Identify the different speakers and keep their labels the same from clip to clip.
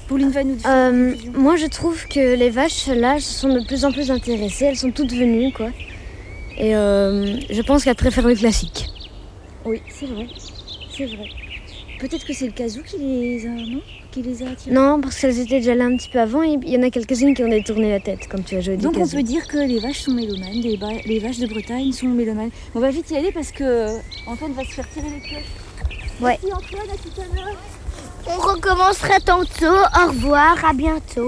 Speaker 1: Pauline va nous dire.
Speaker 2: Moi, je trouve que les vaches, là, sont de plus en plus intéressées. Elles sont toutes venues, quoi. Et je pense qu'elles préfèrent le classique.
Speaker 1: Oui, c'est vrai. C'est vrai. Peut-être que c'est le casou qui les a, non ? Qui les a attirées.
Speaker 2: Non, parce qu'elles étaient déjà là un petit peu avant et il y en a quelques-unes qui ont détourné la tête, comme tu as joué du
Speaker 1: Donc
Speaker 2: casou.
Speaker 1: on peut dire que les vaches sont mélomanes, les vaches de Bretagne sont mélomanes. On va vite y aller parce que Antoine va se faire tirer les queues.
Speaker 2: Ouais.
Speaker 1: Merci Antoine, à tout à l'heure.
Speaker 3: On recommencera tantôt. Au revoir, à bientôt.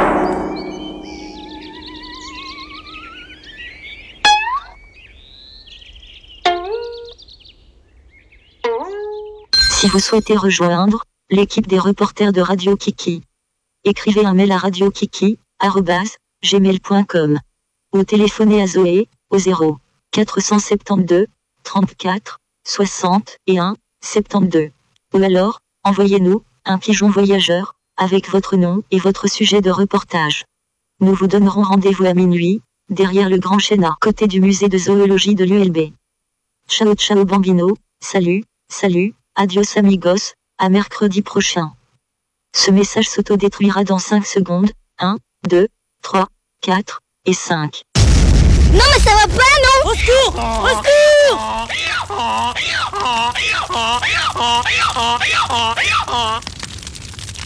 Speaker 4: Si vous souhaitez rejoindre l'équipe des reporters de Radio Kiki, écrivez un mail à radiokiki@gmail.com ou téléphonez à Zoé au 0 472 34 61 72. Ou alors, envoyez-nous un pigeon voyageur avec votre nom et votre sujet de reportage. Nous vous donnerons rendez-vous à minuit, derrière le grand chêne à côté du musée de zoologie de l'ULB. Ciao ciao bambino, salut, adios amigos, à mercredi prochain. Ce message s'autodétruira dans 5 secondes, 1, 2, 3, 4 et 5.
Speaker 3: Non mais ça va pas, non ?
Speaker 5: Au secours ! Au secours !